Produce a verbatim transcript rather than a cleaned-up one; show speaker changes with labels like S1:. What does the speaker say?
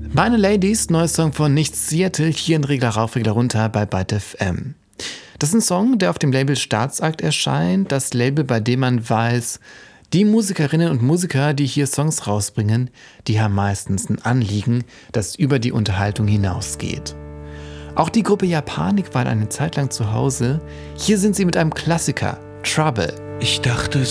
S1: Meine Ladies, neuer Song von Nichts Seattle, hier in Regler rauf, Regler runter bei Byte F M. Das ist ein Song, der auf dem Label Staatsakt erscheint, das Label, bei dem man weiß, die Musikerinnen und Musiker, die hier Songs rausbringen, die haben meistens ein Anliegen, das über die Unterhaltung hinausgeht. Auch die Gruppe Japanik war eine Zeit lang zu Hause. Hier sind sie mit einem Klassiker, Trouble.
S2: Ich dachte,